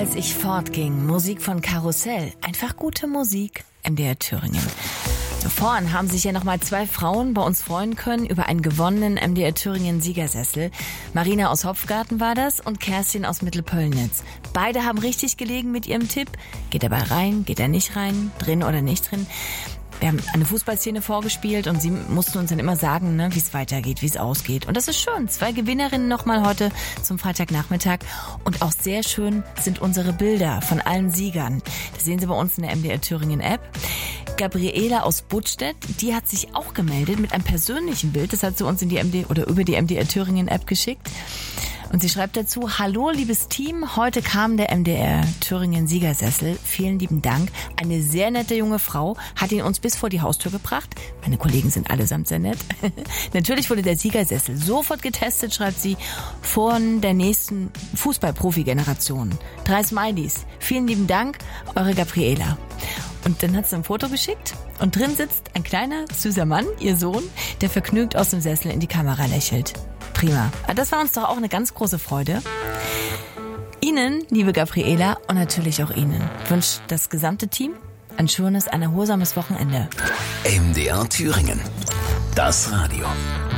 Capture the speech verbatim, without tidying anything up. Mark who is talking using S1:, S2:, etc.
S1: Als ich fortging, Musik von Karussell. Einfach gute Musik. M D R Thüringen. Vorhin haben sich ja nochmal zwei Frauen bei uns freuen können über einen gewonnenen M D R Thüringen Siegersessel. Marina aus Hopfgarten war das und Kerstin aus Mittelpöllnitz. Beide haben richtig gelegen mit ihrem Tipp. Geht er bei rein, geht er nicht rein, drin oder nicht drin? Wir haben eine Fußballszene vorgespielt und sie mussten uns dann immer sagen, ne, wie es weitergeht, wie es ausgeht. Und das ist schön. Zwei Gewinnerinnen nochmal heute zum Freitagnachmittag. Und auch sehr schön sind unsere Bilder von allen Siegern. Das sehen Sie bei uns in der M D R Thüringen App. Gabriela aus Buttstedt, die hat sich auch gemeldet mit einem persönlichen Bild. Das hat sie uns in die M D oder über die M D R Thüringen App geschickt. Und sie schreibt dazu: Hallo, liebes Team, heute kam der M D R Thüringen Siegersessel. Vielen lieben Dank. Eine sehr nette junge Frau hat ihn uns bis vor die Haustür gebracht. Meine Kollegen sind allesamt sehr nett. Natürlich wurde der Siegersessel sofort getestet, schreibt sie, von der nächsten Fußball-Profi-Generation. Drei Smileys. Vielen lieben Dank, eure Gabriela. Und dann hat sie ein Foto geschickt und drin sitzt ein kleiner, süßer Mann, ihr Sohn, der vergnügt aus dem Sessel in die Kamera lächelt. Prima. Das war uns doch auch eine ganz große Freude. Ihnen, liebe Gabriela, und natürlich auch Ihnen, wünscht das gesamte Team ein schönes, ein erholsames Wochenende.
S2: M D R Thüringen. Das Radio.